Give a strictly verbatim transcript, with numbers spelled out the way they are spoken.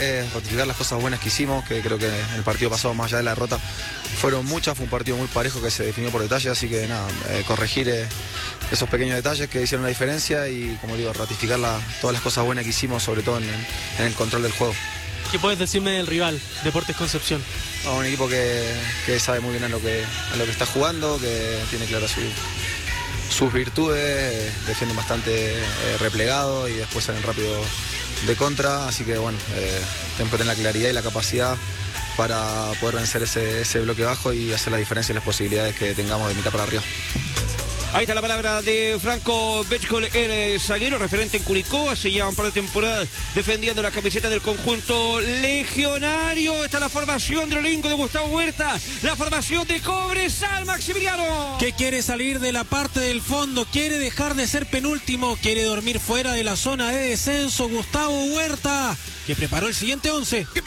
es ratificar las cosas buenas que hicimos, que creo que en el partido pasado, más allá de la derrota, fueron muchas, fue un partido muy parejo que se definió por detalle, así que nada, eh, corregir eh, esos pequeños detalles que hicieron la diferencia y, como digo, ratificar la, todas las cosas buenas que hicimos, sobre todo en, en el control del juego. ¿Qué puedes decirme del rival, Deportes Concepción? A un equipo que, que sabe muy bien a lo que, a lo que está jugando, que tiene clara su, sus virtudes, eh, defienden bastante eh, replegado y después salen rápido de contra, así que bueno, eh, tenemos que tener la claridad y la capacidad para poder vencer ese, ese bloque bajo y hacer la diferencia y las posibilidades que tengamos de mitad para arriba. Ahí está la palabra de Franco Betchkol, el zaguero referente en Curicó, hace ya un par de temporadas defendiendo la camiseta del conjunto legionario. Está la formación del elenco de Gustavo Huerta, la formación de Cobresal, Maximiliano. Que quiere salir de la parte del fondo, quiere dejar de ser penúltimo, quiere dormir fuera de la zona de descenso. Gustavo Huerta, que preparó el siguiente once.